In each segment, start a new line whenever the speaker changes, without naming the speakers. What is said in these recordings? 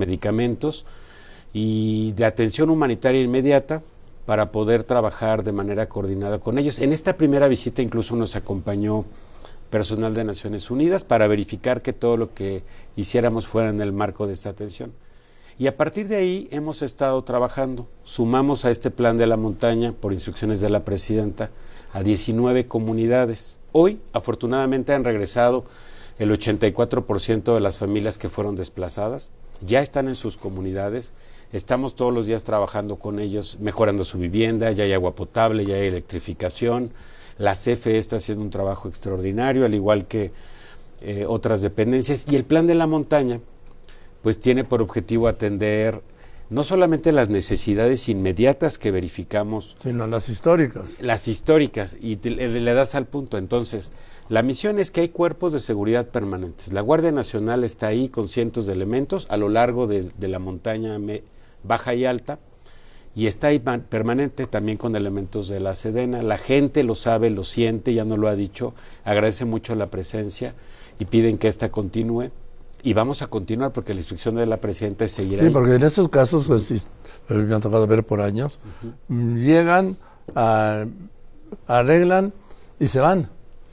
medicamentos y de atención humanitaria inmediata para poder trabajar de manera coordinada con ellos. En esta primera visita incluso nos acompañó personal de Naciones Unidas para verificar que todo lo que hiciéramos fuera en el marco de esta atención. Y a partir de ahí hemos estado trabajando. Sumamos a este plan de la montaña, por instrucciones de la presidenta, a 19 comunidades. Hoy, afortunadamente, han regresado el 84% de las familias que fueron desplazadas. Ya están en sus comunidades. Estamos todos los días trabajando con ellos, mejorando su vivienda, ya hay agua potable, ya hay electrificación. La CFE está haciendo un trabajo extraordinario, al igual que otras dependencias. Y el plan de la montaña pues tiene por objetivo atender no solamente las necesidades inmediatas que verificamos,
sino las históricas.
Las históricas, y le das al punto. Entonces, la misión es que hay cuerpos de seguridad permanentes. La Guardia Nacional está ahí con cientos de elementos a lo largo de la montaña baja y alta, y está ahí permanente también con elementos de la Sedena. La gente lo sabe, lo siente, ya no lo ha dicho, agradece mucho la presencia y piden que esta continúe. Y vamos a continuar porque la instrucción de la presidenta es seguir ahí.
Sí, porque en esos casos, pues, me ha tocado ver por años, llegan, arreglan y se van.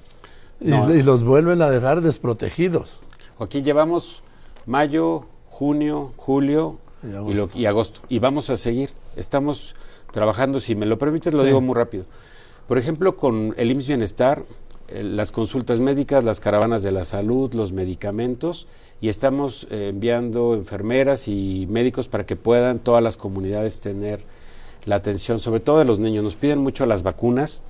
Y los vuelven a dejar desprotegidos.
Aquí llevamos mayo, junio, julio y agosto. Y vamos a seguir. Estamos trabajando, si me lo permites, lo digo muy rápido. Por ejemplo, con el IMSS Bienestar, las consultas médicas, las caravanas de la salud, los medicamentos, y estamos enviando enfermeras y médicos para que puedan todas las comunidades tener la atención, sobre todo de los niños. Nos piden mucho las vacunas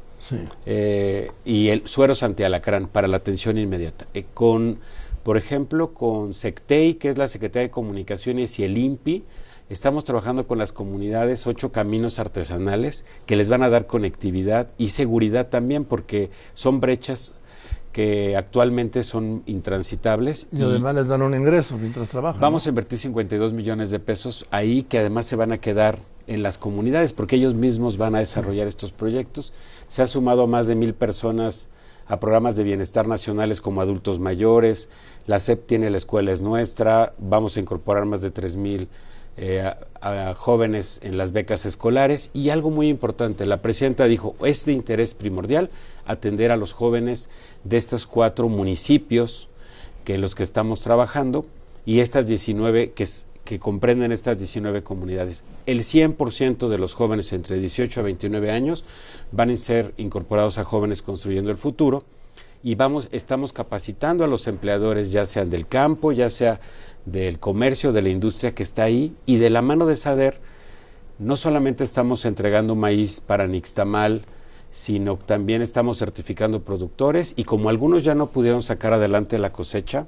y el sueros antialacrán para la atención inmediata. Por ejemplo, con SECTEI, que es la Secretaría de Comunicaciones, y el INPI, estamos trabajando con las comunidades 8 caminos artesanales que les van a dar conectividad y seguridad también, porque son brechas que actualmente son intransitables.
Y además les dan un ingreso mientras trabajan.
Vamos a invertir 52 millones de pesos ahí, que además se van a quedar en las comunidades, porque ellos mismos van a desarrollar estos proyectos. Se ha sumado a más de 1,000 personas a programas de bienestar nacionales como adultos mayores. La SEP tiene La Escuela es Nuestra. Vamos a incorporar más de 3,000 a jóvenes en las becas escolares. Y algo muy importante, la presidenta dijo, es de interés primordial atender a los jóvenes de estos 4 municipios en los que estamos trabajando, y estas 19 que comprenden estas 19 comunidades. El 100% de los jóvenes entre 18 a 29 años van a ser incorporados a Jóvenes Construyendo el Futuro, y estamos capacitando a los empleadores, ya sean del campo, ya sea del comercio, de la industria que está ahí, y de la mano de SADER no solamente estamos entregando maíz para nixtamal, sino también estamos certificando productores, y como algunos ya no pudieron sacar adelante la cosecha,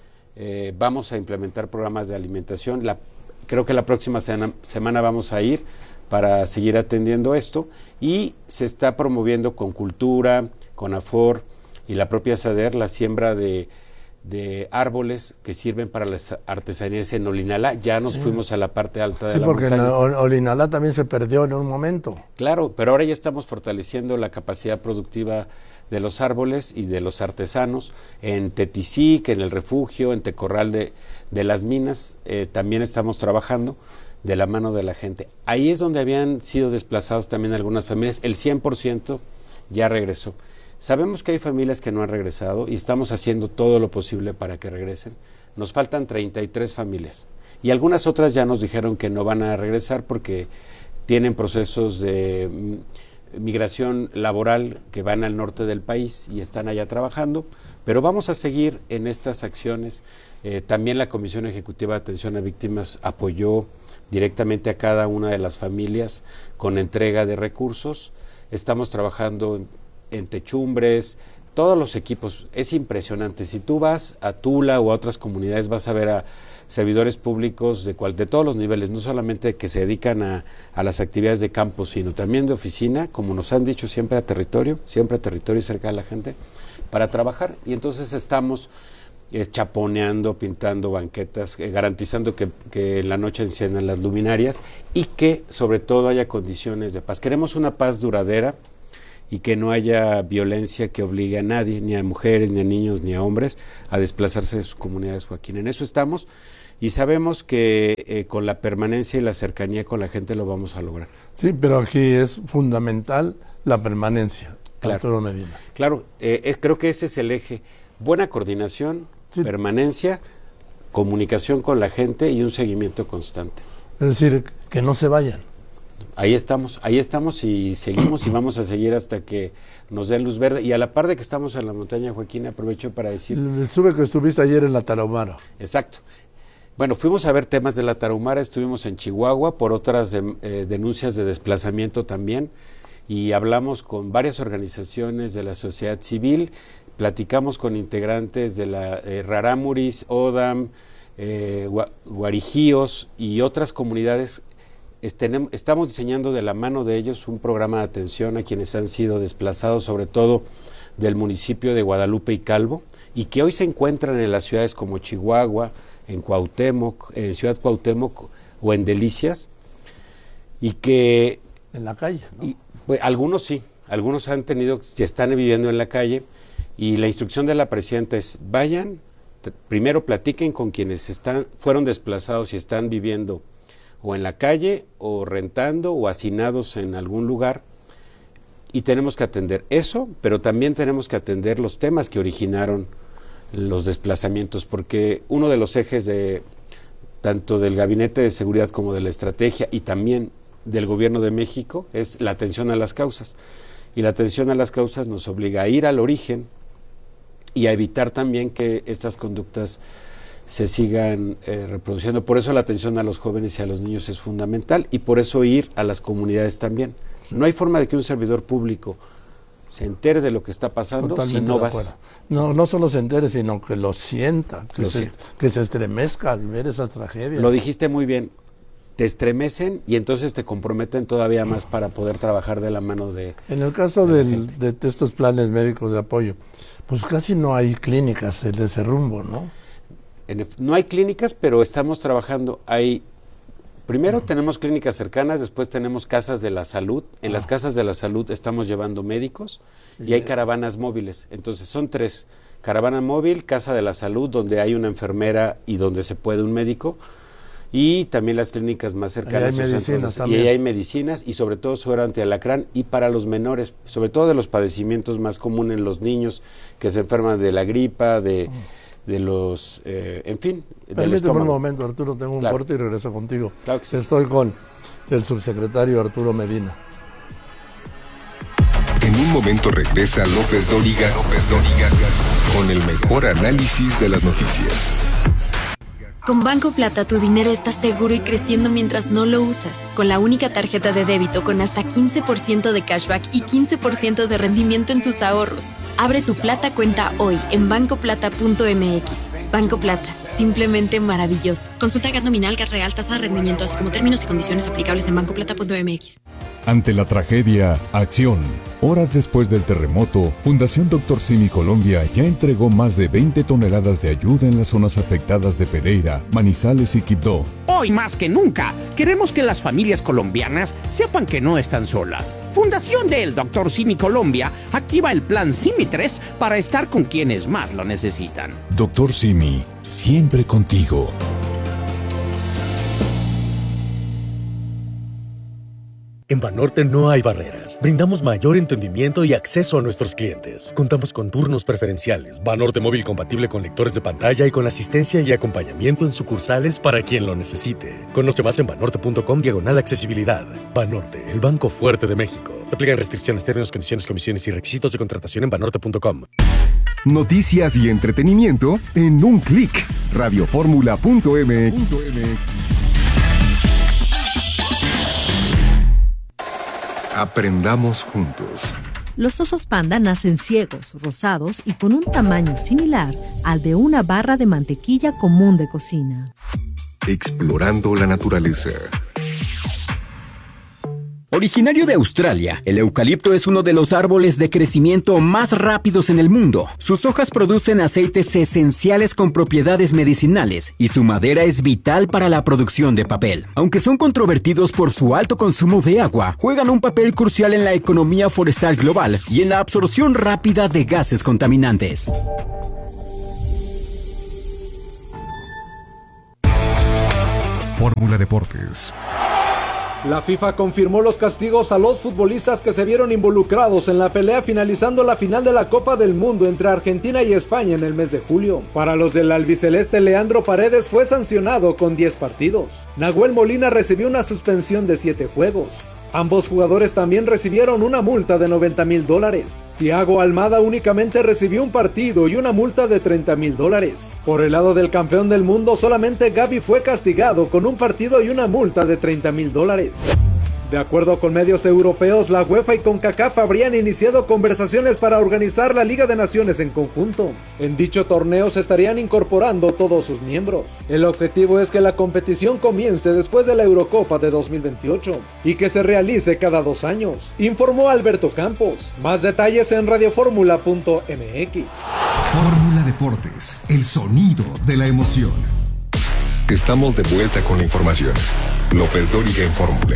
vamos a implementar programas de alimentación. Creo que la próxima semana vamos a ir para seguir atendiendo esto, y se está promoviendo con Cultura, con AFOR y la propia SADER la siembra de árboles que sirven para las artesanías en Olinalá. Ya nos fuimos a la parte alta de la montaña. Sí,
porque en Olinalá también se perdió en un momento.
Claro, pero ahora ya estamos fortaleciendo la capacidad productiva de los árboles y de los artesanos. En Tetisic, en el refugio, en Tecorral de las Minas, también estamos trabajando de la mano de la gente. Ahí es donde habían sido desplazados también algunas familias. El 100% ya regresó. Sabemos que hay familias que no han regresado y estamos haciendo todo lo posible para que regresen. Nos faltan 33 familias y algunas otras ya nos dijeron que no van a regresar porque tienen procesos de migración laboral que van al norte del país y están allá trabajando, pero vamos a seguir en estas acciones. También la Comisión Ejecutiva de Atención a Víctimas apoyó directamente a cada una de las familias con entrega de recursos. Estamos trabajando en Techumbres, todos los equipos. Es impresionante. Si tú vas a Tula o a otras comunidades, vas a ver a servidores públicos de todos los niveles, no solamente que se dedican a las actividades de campo, sino también de oficina, como nos han dicho, siempre a territorio y cerca de la gente, para trabajar. Y entonces estamos chaponeando, pintando banquetas, garantizando que en la noche enciendan las luminarias y que sobre todo haya condiciones de paz. Queremos una paz duradera y que no haya violencia que obligue a nadie, ni a mujeres, ni a niños, ni a hombres, a desplazarse de sus comunidades, Joaquín. En eso estamos. Y sabemos que con la permanencia y la cercanía con la gente lo vamos a lograr.
Sí, pero aquí es fundamental la permanencia,
claro.
Arturo Medina.
Claro, creo que ese es el eje. Buena coordinación, sí. Permanencia, comunicación con la gente y un seguimiento constante.
Es decir, que no se vayan.
Ahí estamos y seguimos y vamos a seguir hasta que nos den luz verde. Y a la par de que estamos en la montaña, Joaquín, aprovecho para decir...
Sube que estuviste ayer en la Tarahumara.
Exacto. Bueno, fuimos a ver temas de la Tarahumara, estuvimos en Chihuahua por otras denuncias de desplazamiento también, y hablamos con varias organizaciones de la sociedad civil, platicamos con integrantes de la Rarámuris, ODAM, Guarijíos y otras comunidades. Estamos diseñando de la mano de ellos un programa de atención a quienes han sido desplazados, sobre todo del municipio de Guadalupe y Calvo, y que hoy se encuentran en las ciudades como Chihuahua, en Cuauhtémoc, en Ciudad Cuauhtémoc o en Delicias, y que...
En la calle, ¿no?
Pues, algunos sí, algunos están viviendo en la calle, y la instrucción de la presidenta es, vayan, primero platiquen con quienes fueron desplazados y están viviendo o en la calle, o rentando, o hacinados en algún lugar, y tenemos que atender eso, pero también tenemos que atender los temas que originaron los desplazamientos, porque uno de los ejes tanto del Gabinete de Seguridad como de la estrategia y también del Gobierno de México es la atención a las causas, y la atención a las causas nos obliga a ir al origen y a evitar también que estas conductas se sigan reproduciendo. Por eso la atención a los jóvenes y a los niños es fundamental, y por eso ir a las comunidades también. No hay forma de que un servidor público se entere de lo que está pasando. Totalmente, si no vas.
No solo se entere, sino que lo sienta, que se estremezca al ver esas tragedias.
Lo dijiste muy bien, te estremecen y entonces te comprometen todavía más para poder trabajar de la mano de...
En el caso de estos planes médicos de apoyo, pues casi no hay clínicas de ese rumbo, ¿no?
No hay clínicas, pero estamos trabajando. Primero tenemos clínicas cercanas, después tenemos casas de la salud. En las casas de la salud estamos llevando médicos y hay caravanas móviles. Entonces son 3, caravana móvil, casa de la salud, donde hay una enfermera y donde se puede un médico, y también las clínicas más cercanas.
Y hay medicinas
también. Y hay medicinas, y sobre todo suero antialacrán, y para los menores, sobre todo de los padecimientos más comunes en los niños que se enferman de la gripa, de los, en fin, del estómago.
Un momento, Arturo, tengo un corte y regreso contigo.
Claro que sí.
Estoy con el subsecretario Arturo Medina.
En un momento regresa López Dóriga con el mejor análisis de las noticias.
Con Banco Plata tu dinero está seguro y creciendo mientras no lo usas. Con la única tarjeta de débito con hasta 15% de cashback y 15% de rendimiento en tus ahorros. Abre tu Plata cuenta hoy en bancoplata.mx. Banco Plata, simplemente maravilloso. Consulta GAT nominal, GAT real, tasa de rendimiento, así como términos y condiciones aplicables en bancoplata.mx.
Ante la tragedia, acción. Horas después del terremoto, Fundación Dr. Simi Colombia ya entregó más de 20 toneladas de ayuda en las zonas afectadas de Pereira, Manizales y Quibdó.
Hoy más que nunca, queremos que las familias colombianas sepan que no están solas. Fundación del Dr. Simi Colombia activa el plan Simi 3 para estar con quienes más lo necesitan.
Dr. Simi, siempre contigo.
En Banorte no hay barreras. Brindamos mayor entendimiento y acceso a nuestros clientes. Contamos con turnos preferenciales, Banorte móvil compatible con lectores de pantalla y con asistencia y acompañamiento en sucursales para quien lo necesite. Conoce más en banorte.com/accesibilidad. Banorte, el banco fuerte de México. Aplican restricciones, términos, condiciones, comisiones y requisitos de contratación en banorte.com.
Noticias y entretenimiento en un clic. Radioformula.mx.
Aprendamos juntos.
Los osos panda nacen ciegos, rosados y con un tamaño similar al de una barra de mantequilla común de cocina.
Explorando la naturaleza.
Originario de Australia, el eucalipto es uno de los árboles de crecimiento más rápidos en el mundo. Sus hojas producen aceites esenciales con propiedades medicinales y su madera es vital para la producción de papel. Aunque son controvertidos por su alto consumo de agua, juegan un papel crucial en la economía forestal global y en la absorción rápida de gases contaminantes.
Fórmula Deportes.
La FIFA confirmó los castigos a los futbolistas que se vieron involucrados en la pelea finalizando la final de la Copa del Mundo entre Argentina y España en el mes de julio. Para los del albiceleste, Leandro Paredes fue sancionado con 10 partidos. Nahuel Molina recibió una suspensión de 7 juegos. Ambos jugadores también recibieron una multa de $90,000. Thiago Almada únicamente recibió un partido y una multa de $30,000. Por el lado del campeón del mundo, solamente Gavi fue castigado con un partido y una multa de $30,000. De acuerdo con medios europeos, la UEFA y CONCACAF habrían iniciado conversaciones para organizar la Liga de Naciones en conjunto. En dicho torneo se estarían incorporando todos sus miembros. El objetivo es que la competición comience después de la Eurocopa de 2028 y que se realice cada 2 años, informó Alberto Campos. Más detalles en radioformula.mx.
Fórmula Deportes, el sonido de la emoción.
Estamos de vuelta con la información. López Dóriga en Fórmula.